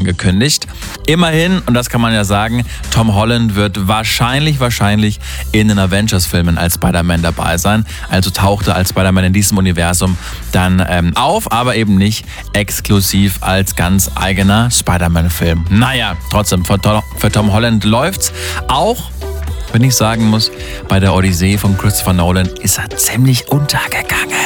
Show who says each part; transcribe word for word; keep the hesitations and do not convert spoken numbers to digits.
Speaker 1: angekündigt. Immerhin, und das kann man ja sagen, Tom Holland wird wahrscheinlich, wahrscheinlich in den Avengers-Filmen als Spider-Man dabei sein. Also tauchte als Spider-Man in diesem Universum dann ähm, auf, aber eben nicht exklusiv als ganz eigener Spider-Man-Film. Naja, trotzdem, für, für Tom Holland läuft's. Auch, wenn ich sagen muss, bei der Odyssee von Christopher Nolan ist er ziemlich untergegangen.